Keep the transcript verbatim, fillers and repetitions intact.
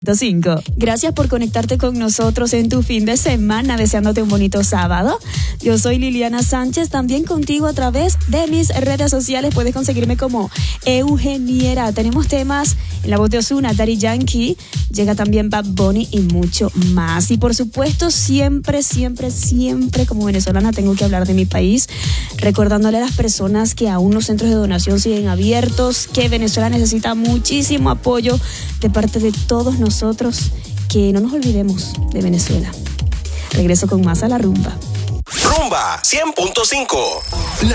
cinco. Gracias por conectarte con nosotros en tu fin de semana, deseándote un bonito sábado. Yo soy Liliana Sánchez, también contigo a través de mis redes sociales. Puedes conseguirme como Eugeniera. Tenemos temas en la voz de Ozuna, Daddy Yankee, llega también Bad Bunny y mucho más. Y por supuesto, siempre, siempre, siempre como venezolana tengo que hablar de mi país, recordándole a las personas que aún los centros de donación siguen abiertos, que Venezuela necesita muchísimo apoyo de parte de todos nosotros. Nosotros, que no nos olvidemos de Venezuela. Regreso con más a la rumba. Rumba cien punto cinco.